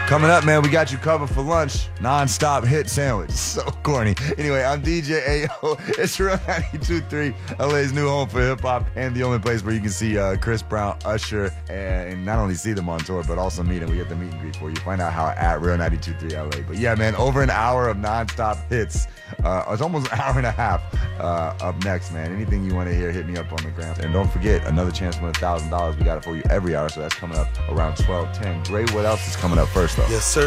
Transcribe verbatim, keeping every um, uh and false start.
Coming up, man, we got you covered for lunch. Non-stop hit sandwich. So corny. Anyway, I'm D J A O. It's Real ninety-two point three, L A's new home for hip-hop, and the only place where you can see uh, Chris Brown, Usher, and not only see them on tour, but also meet them. We get the meet and greet for you. Find out how at Real ninety-two point three L A. But yeah, man, over an hour of non-stop hits. Uh, it's almost an hour and a half uh, up next, man. Anything you want to hear, hit me up on the gram. And don't forget, another chance to win one thousand dollars. We got it for you every hour, so that's coming up around twelve ten. Gray, what else is coming up first, though? Yes, sir.